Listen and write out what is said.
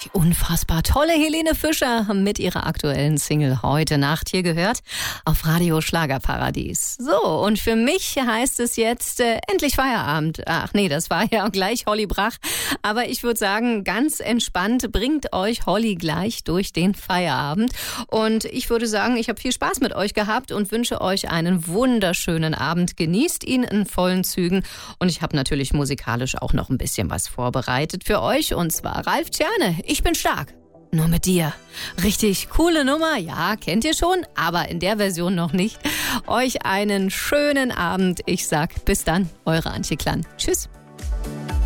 Die unfassbar tolle Helene Fischer mit ihrer aktuellen Single Heute Nacht hier gehört auf Radio Schlagerparadies. So, und für mich heißt es jetzt endlich Feierabend. Ach nee, das war ja gleich Holly Brach. Aber ich würde sagen, ganz entspannt bringt euch Holly gleich durch den Feierabend. Und ich würde sagen, ich habe viel Spaß mit euch gehabt und wünsche euch einen wunderschönen Abend. Genießt ihn in vollen Zügen. Und ich habe natürlich musikalisch auch noch ein bisschen was vorbereitet für euch. Und zwar Ralf Tscherne. Ich bin stark. Nur mit dir. Richtig coole Nummer. Ja, kennt ihr schon, aber in der Version noch nicht. Euch einen schönen Abend. Ich sag bis dann, eure Antje Klann. Tschüss.